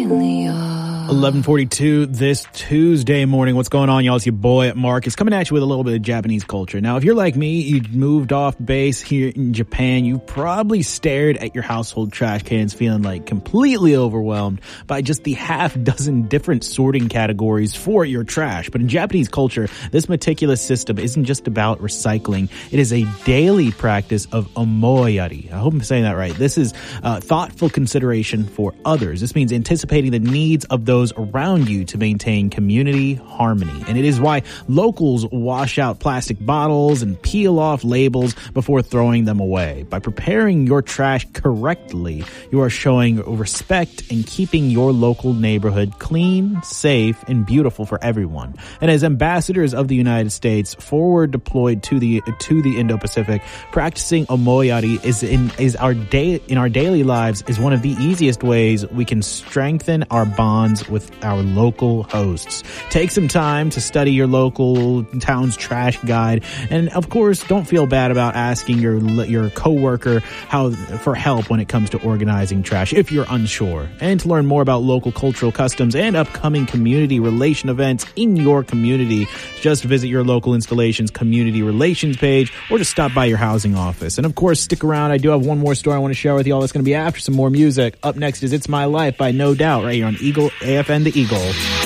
11:42 this Tuesday morning. What's going on, y'all? It's your boy Marcus coming at you with a little bit of Japanese culture. Now, if you're like me, you moved off base here in Japan, you probably stared at your household trash cans feeling like completely overwhelmed by just the half dozen different sorting categories for your trash. But in Japanese culture, this meticulous system isn't just about recycling. It is a daily practice of omoyari. I hope I'm saying that right. This is thoughtful consideration for others. This means anticipating the needs of those around you to maintain community harmony. And it is why locals wash out plastic bottles and peel off labels before throwing them away. By preparing your trash correctly, you are showing respect and keeping your local neighborhood clean, safe, and beautiful for everyone. And as ambassadors of the United States forward deployed to the Indo-Pacific, practicing omoyari in our daily lives is one of the easiest ways we can strengthen our bonds with our local hosts. Take some time to study your local town's trash guide, and of course, don't feel bad about asking your coworker for help when it comes to organizing trash if you're unsure. And to learn more about local cultural customs and upcoming community relation events in your community, just visit your local installation's community relations page or just stop by your housing office. And of course, stick around. I do have one more story I want to share with y'all. That's going to be after some more music. Up next is It's My Life by No Doubt right here on Eagle AFN The Eagle.